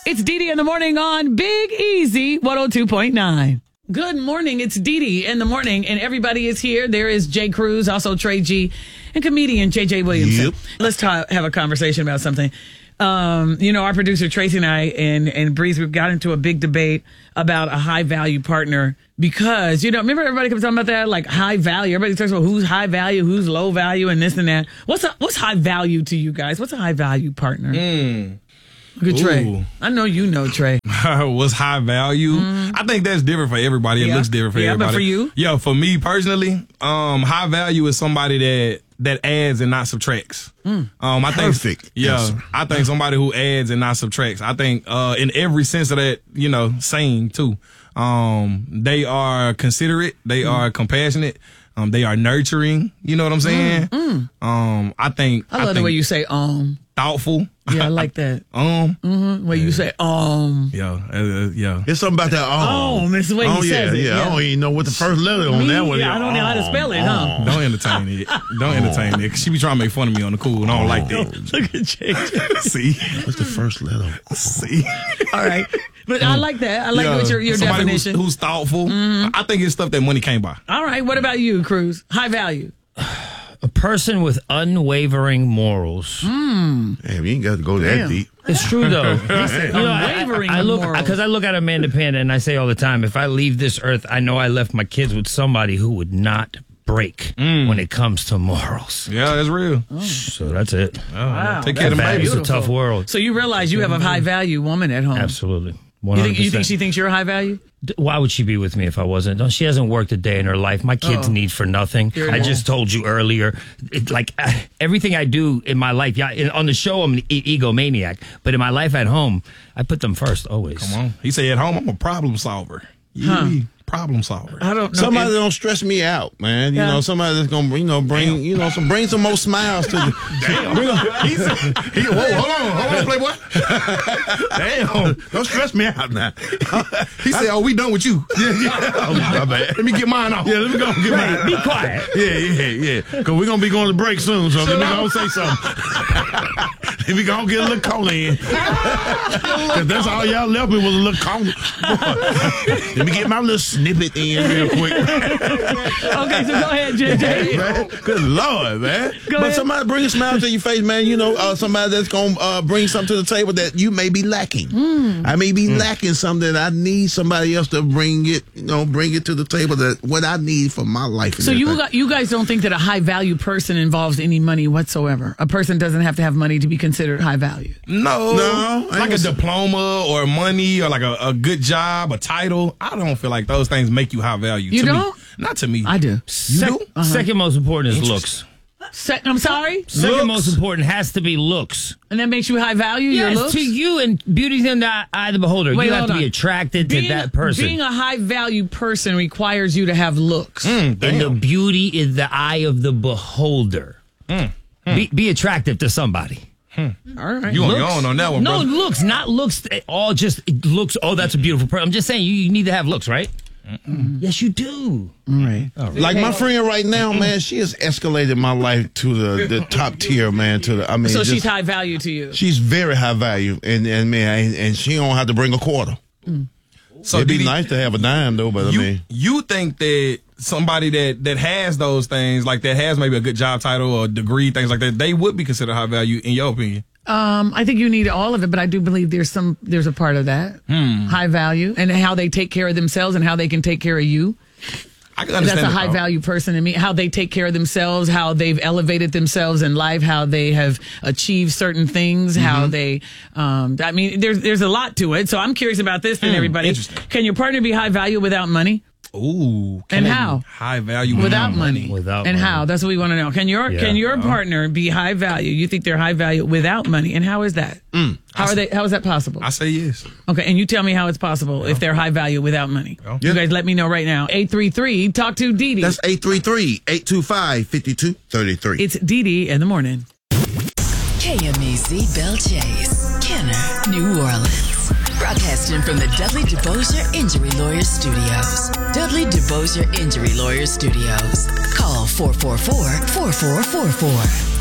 It's Dee Dee in the morning on Big Easy 102.9. Good morning. It's Dee Dee in the morning, and everybody is here. There is Jay Cruz, also Trey G, and comedian JJ Williamson. Yep. Let's have a conversation about something. Our producer Tracy and I and Breeze, we've got into a big debate about a high value partner because, remember everybody kept talking about that, like high value. Everybody talks about who's high value, who's low value, and this and that. What's high value to you guys? What's a high value partner? Look at Trey. I know you know Trey. What's high value? I think that's different for everybody. It looks different for everybody. But for you? Yeah, for me personally, high value is somebody that adds and not subtracts. I think Perfect. I think somebody who adds and not subtracts. I think in every sense of that, saying too. They are considerate, they are compassionate, they are nurturing, you know what I'm saying? I think the way you say thoughtful. Yeah, I like that. Where you say Yeah. There's something about that. It's the way he says it. Yeah. I don't even know what the first letter on that one is. I don't know how to spell it, huh? Don't entertain it. Don't entertain it. 'Cause she be trying to make fun of me on the cool, and I don't like that. Look at JJ. See? What's the first letter? See? All right. But I like that. I like what your somebody definition. who's thoughtful. I think it's stuff that money can't buy. All right. What about you, Cruz? High value. A person with unwavering morals. Damn, you ain't got to go that deep. It's true, though. Unwavering I look morals. because I look at Amanda Panda and I say all the time, if I leave this earth, I know I left my kids with somebody who would not break when it comes to morals. Yeah, that's real. So that's it. Wow. Take care of them That's babies. It's a tough world. So you realize you have a high value woman at home. Absolutely. 100%. You think she thinks you're high value? Why would she be with me if I wasn't? No, she hasn't worked a day in her life. My kids need for nothing. I just told you earlier, everything I do in my life, on the show, I'm an egomaniac. But in my life at home, I put them first always. Come on. He said at home, I'm a problem solver. Problem solver. I don't know. Somebody that don't stress me out, man. You know, somebody that's gonna bring some more smiles to the. Damn. Hold on, Playboy. Damn, don't stress me out now. He said, "Oh, we done with you." My bad. Let me get mine off. Yeah, let me go get mine. Be quiet. Yeah. Because we're going to be going to break soon, so let me go say something. Let me go get a little cola in. Because that's all y'all left me was a little cola. Let me get my little snippet in real quick. Okay, so go ahead, JJ. Man, good Lord, man. Go but ahead. somebody bring a smile to your face, man. Somebody that's going to bring something to the table that you may be lacking. I may be lacking something. I need somebody else to bring it to the table that what I need for my life. So you guys don't think that a high value person involves any money whatsoever? A person doesn't have to have money to be considered high value. No. I Like ain't a gonna diploma or money or like a good job, a title. I don't feel like those things make you high value. You to don't? Me. Not to me. I do. You do? Second most important is looks. I'm sorry? Second most important has to be looks. And that makes you high value, your Yes, looks? to you, and beauty's in the eye of the beholder. Wait, you have hold to on. be attracted to that person. Being a high value person requires you to have looks. And the beauty is the eye of the beholder. Be attractive to somebody. All right. You on your own on that one, No, brother. looks, not looks. All just looks. Oh, that's a beautiful person. I'm just saying you need to have looks, right? Yes, you do. All right. Like my friend right now, man, she has escalated my life to the top tier, man. So she's high value to you. She's very high value, and she don't have to bring a quarter. So It'd be Didi, nice to have a dime though, but you think that somebody that has those things, like that has maybe a good job title or degree, things like that, they would be considered high value in your opinion? I think you need all of it, but I do believe there's a part of that high value and how they take care of themselves and how they can take care of you. I can understand That's a high value person in me. How they take care of themselves, how they've elevated themselves in life, how they have achieved certain things, how they. I mean, there's a lot to it. So I'm curious about this. Then everybody, interesting. Can your partner be high value without money? Ooh. And how? High value Without money. Without and money. how? That's what we want to know. Can your partner be high value? You think they're high value without money? And how is that? How is that possible? I say yes. Okay, and you tell me how it's possible if they're high value without money. You guys let me know right now. 833 talk to Dee Dee. that's 833-825-5233. It's Dee Dee in the morning. KMEZ Belle Chase, Kenner, New Orleans. Broadcasting from the Dudley DeBosier Injury Lawyers Studios. Dudley DeBosier Injury Lawyers Studios. Call 444-4444.